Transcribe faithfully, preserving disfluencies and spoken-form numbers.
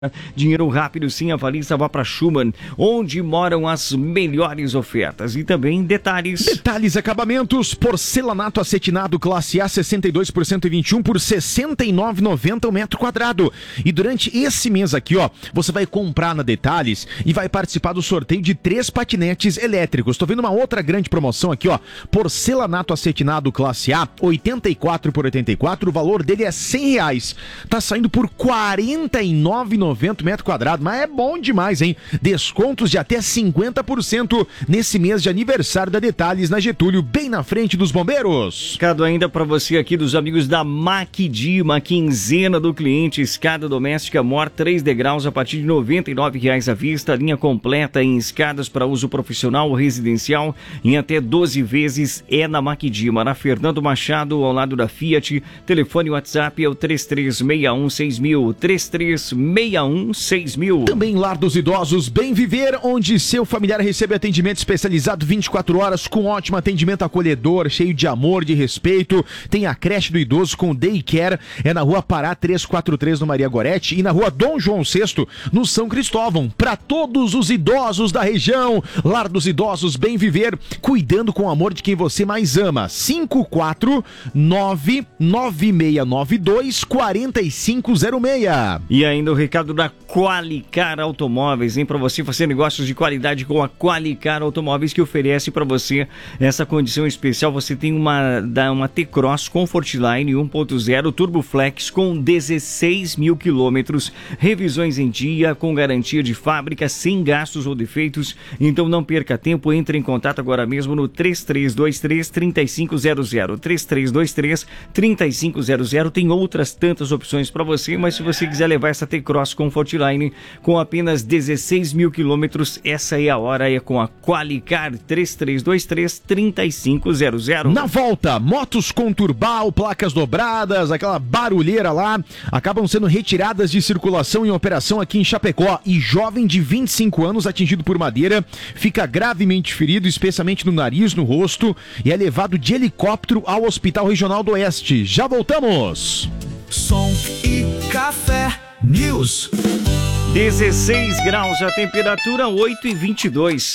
Dinheiro rápido, sim, avalista, vá para Schumann, onde moram as melhores ofertas. E também detalhes. Detalhes Acabamentos, porcelanato acetinado classe A sessenta e dois por cento e vinte e um por sessenta e nove reais e noventa centavos o metro quadrado. E durante esse mês aqui, ó, você vai comprar na Detalhes e vai participar do sorteio de três patinetes elétricos. Tô vendo uma outra grande promoção aqui, ó, porcelanato acetinado classe A, oitenta e quatro por oitenta e quatro, o valor dele é cem reais. Tá saindo por quarenta e nove reais e noventa centavos metro quadrado, mas é bom demais, hein? Descontos de até cinquenta por cento nesse mês de aniversário da Detalhes na Getúlio, bem na frente dos bombeiros. Recado ainda para você aqui dos amigos da Maquidima, quinzena do cliente, escada doméstica Mor três degraus a partir de noventa e nove reais à vista, linha completa em escadas para uso profissional ou residencial em até doze vezes é na Maquidima, na Fernando Machado, ao lado da Fiat. Telefone e WhatsApp é o três três seis um seis mil, três três seis um seis mil. Também Lar dos Idosos Bem Viver, onde seu familiar recebe atendimento especializado vinte e quatro horas com ótimo atendimento acolhedor, cheio de amor, de respeito. Tem a creche do idoso com daycare, é na rua Pará trezentos e quarenta e três no Maria Gorete e na rua Dom João sexto no São Cristóvão. Para todos os idosos da região, Lar dos Idosos Bem Viver, cuidando com o amor de quem você mais ama. cinco quatro nove nove seis nove dois quatro cinco zero seis. E ainda o recado da Qualicar Automóveis, hein? Para você fazer negócios de qualidade com a Qualicar Automóveis, que oferece para você essa condição especial. Você tem uma, uma T-Cross Comfortline um ponto zero Turbo Flex com dezesseis mil quilômetros, revisões em dia, com garantia de fábrica, sem gastos ou defeitos. Então não perca tempo, entre em contato agora mesmo no três três dois três, três cinco zero zero, três três dois três, três cinco zero zero. Tem outras tantas opções para você, mas se você quiser levar essa T-Cross Comfortline com apenas dezesseis mil quilômetros, essa é a hora, é com a Qualicar. Três três dois três, três cinco zero zero. Na volta, motos com turbal, placas dobradas, aquela barulheira lá, acabam sendo retiradas de circulação em operação aqui em Chapecó. E jovem de vinte e cinco anos atingido por madeira fica gravemente ferido, especialmente no nariz, no rosto, e é levado de helicóptero ao Hospital Regional do Oeste. Já voltamos. Som e Café News. dezesseis graus a temperatura, oito e vinte e dois.